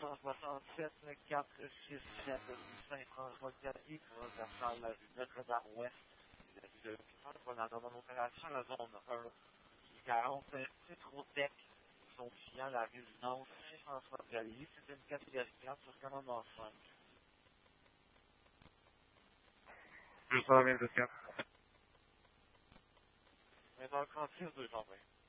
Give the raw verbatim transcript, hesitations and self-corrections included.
cent soixante-sept, quatre six sept, Saint-François-Gary, traversant la rue Notre-Dame-Ouest, le prenant en opération la zone un du quarante, Citrotec, notifiant la résidence Saint-François-Gary, c'est une catégorie quatre sur commandement cinq. deux cent vingt-quatre. vingt heures trente-six, deux cent vingt.